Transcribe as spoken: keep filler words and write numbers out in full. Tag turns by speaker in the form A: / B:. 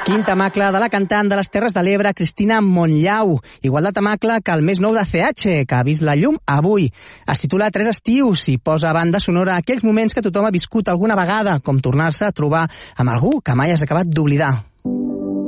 A: Quin temacle de la cantant de les Terres de l'Ebre, Cristina Montllau. Igual de temacle que el més nou de C H, que ha vist la llum avui. Es titula Tres estius i posa a banda sonora aquells moments que tothom ha viscut alguna vegada, com tornar-se a trobar amb algú que mai has acabat d'oblidar.